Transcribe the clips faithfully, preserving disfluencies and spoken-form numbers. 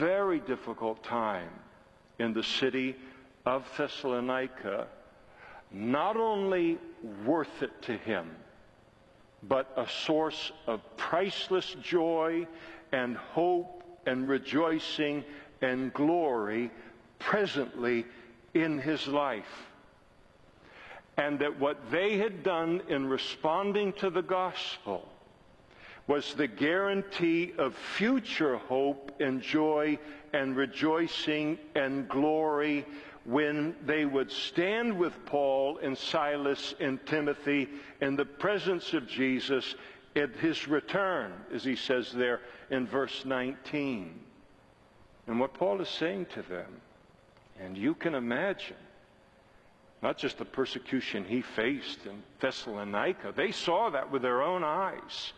very difficult time in the city of Thessalonica, not only worth it to him, but a source of priceless joy and hope and rejoicing and glory presently in his life. And that what they had done in responding to the gospel was the guarantee of future hope and joy and rejoicing and glory when they would stand with Paul and Silas and Timothy in the presence of Jesus at his return, as he says there in verse nineteen. And what Paul is saying to them, and you can imagine, not just the persecution he faced in Thessalonica, they saw that with their own eyes,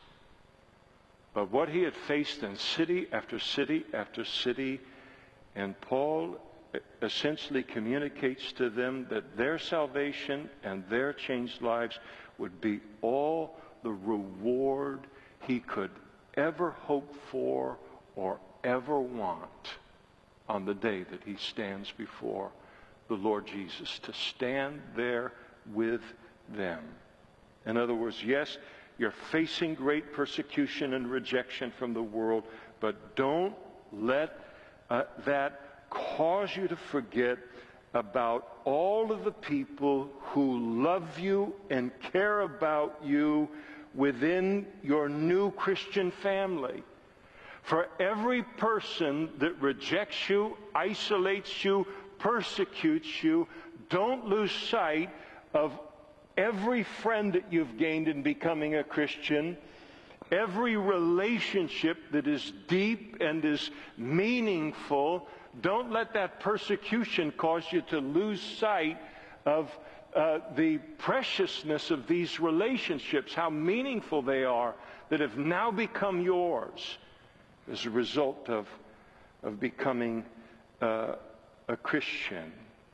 but what he had faced in city after city after city. And Paul essentially communicates to them that their salvation and their changed lives would be all the reward he could ever hope for or ever want on the day that he stands before the Lord Jesus, to stand there with them. In other words, yes, you're facing great persecution and rejection from the world, but don't let uh, that cause you to forget about all of the people who love you and care about you within your new Christian family. For every person that rejects you, isolates you, persecutes you, don't lose sight of every friend that you've gained in becoming a Christian, every relationship that is deep and is meaningful. Don't let that persecution cause you to lose sight of uh, the preciousness of these relationships, how meaningful they are, that have now become yours as a result of, of becoming uh, a Christian.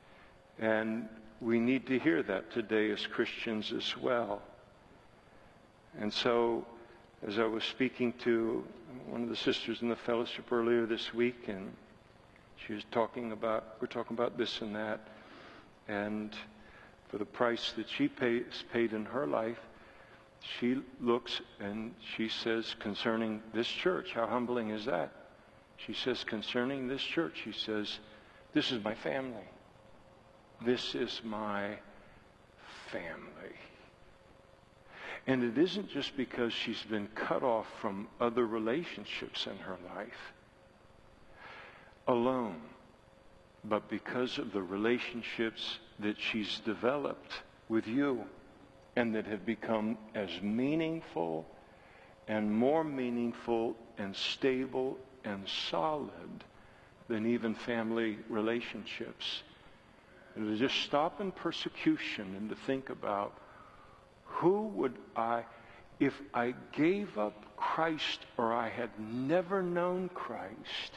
And we need to hear that today as Christians as well. And so, as I was speaking to one of the sisters in the fellowship earlier this week, and she was talking about, we're talking about this and that, and for the price that she pays, paid in her life, she looks and she says concerning this church, how humbling is that? She says concerning this church, she says, this is my family. This is my family. And it isn't just because she's been cut off from other relationships in her life alone, but because of the relationships that she's developed with you and that have become as meaningful and more meaningful and stable and solid than even family relationships. And to just stop in persecution and to think about, who would I, if I gave up Christ or I had never known Christ,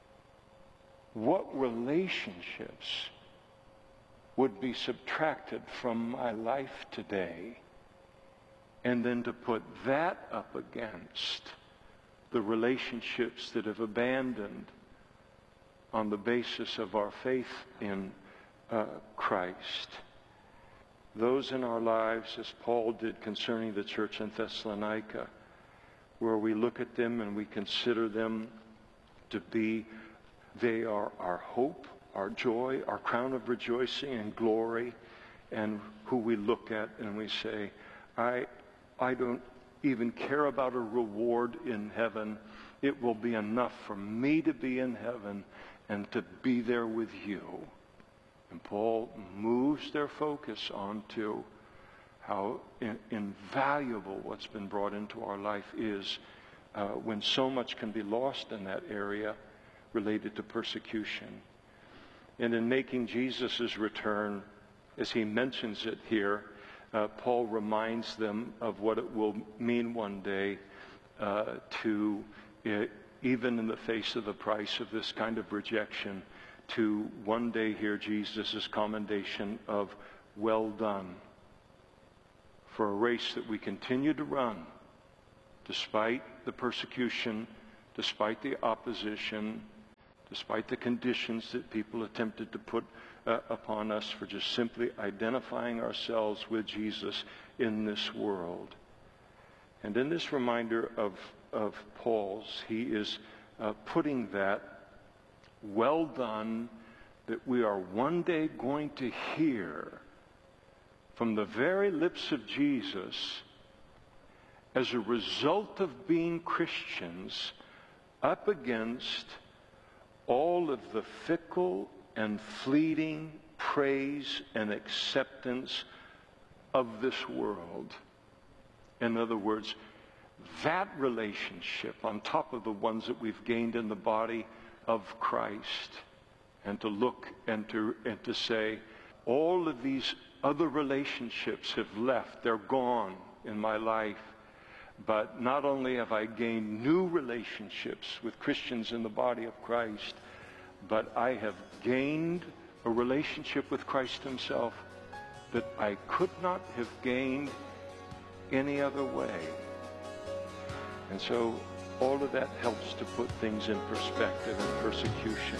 what relationships would be subtracted from my life today? And then to put that up against the relationships that have abandoned on the basis of our faith in uh, Christ. Those in our lives, as Paul did concerning the church in Thessalonica, where we look at them and we consider them to be, they are our hope, our joy, our crown of rejoicing and glory, and who we look at and we say, I, I don't even care about a reward in heaven. It will be enough for me to be in heaven and to be there with you. And Paul moves their focus onto how in, invaluable what's been brought into our life is uh, when so much can be lost in that area related to persecution. And in making Jesus' return, as he mentions it here, uh, Paul reminds them of what it will mean one day uh, to, uh, even in the face of the price of this kind of rejection, to one day hear Jesus' commendation of, well done, for a race that we continue to run, despite the persecution, despite the opposition, despite the conditions that people attempted to put uh, upon us for just simply identifying ourselves with Jesus in this world. And in this reminder of, of Paul's, he is uh, putting that, well done, that we are one day going to hear from the very lips of Jesus as a result of being Christians up against all of the fickle and fleeting praise and acceptance of this world. In other words, that relationship on top of the ones that we've gained in the body of Christ, and to look and to, and to say, all of these other relationships have left, they're gone in my life. But not only have I gained new relationships with Christians in the body of Christ, but I have gained a relationship with Christ himself that I could not have gained any other way. And so all of that helps to put things in perspective in persecution.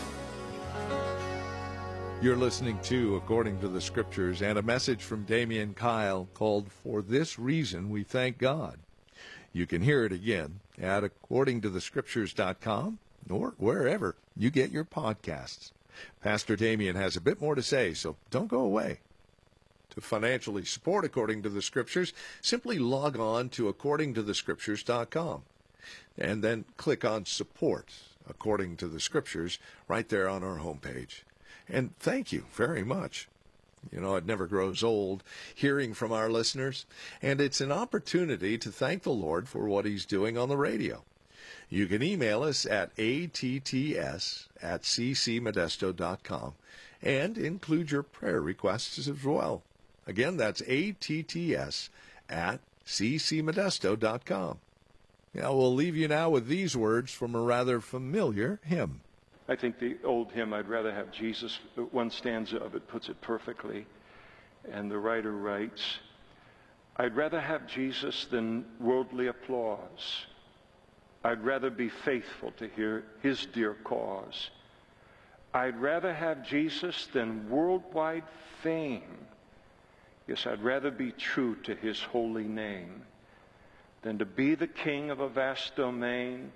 You're listening to According to the Scriptures, and a message from Damian Kyle called For This Reason We Thank God. You can hear it again at according to the scriptures dot com or wherever you get your podcasts. Pastor Damian has a bit more to say, so don't go away. To financially support According to the Scriptures, simply log on to according to the scriptures dot com and then click on Support According to the Scriptures right there on our homepage. And thank you very much. You know, it never grows old hearing from our listeners, and it's an opportunity to thank the Lord for what he's doing on the radio. You can email us at A T T S at c c modesto dot com and include your prayer requests as well. Again, that's A T T S at c c modesto dot com. Now, we'll leave you now with these words from a rather familiar hymn. I think the old hymn, I'd rather have Jesus, one stanza of it puts it perfectly. And the writer writes, I'd rather have Jesus than worldly applause. I'd rather be faithful to hear his dear cause. I'd rather have Jesus than worldwide fame. Yes, I'd rather be true to his holy name than to be the king of a vast domain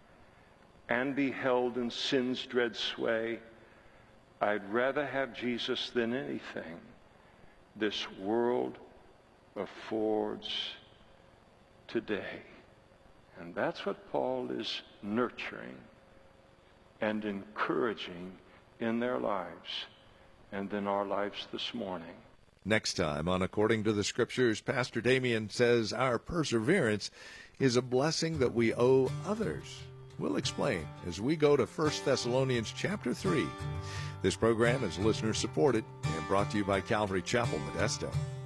and be held in sin's dread sway. I'd rather have Jesus than anything this world affords today. And that's what Paul is nurturing and encouraging in their lives and in our lives this morning. Next time on According to the Scriptures, Pastor Damian says our perseverance is a blessing that we owe others. We'll explain as we go to First Thessalonians chapter three. This program is listener supported and brought to you by Calvary Chapel, Modesto.